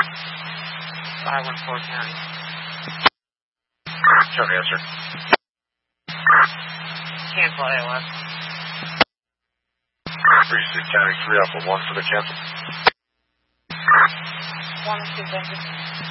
514 County. County answer. Cancel ALS. 36 County 3 Alpha 1 for the cancel. 1 2 thank you.